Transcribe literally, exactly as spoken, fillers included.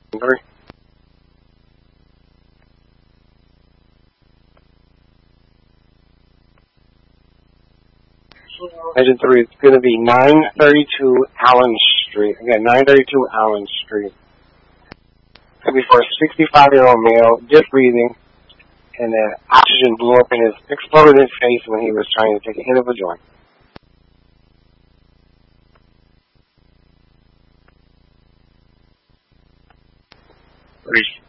Three. Engine three, it's going to be nine thirty-two Allen Street. Again, nine thirty-two Allen Street. It's going to be for a sixty-five-year-old male, just breathing, and the oxygen blew up in his, exploded in his face when he was trying to take a hit of a joint. Three.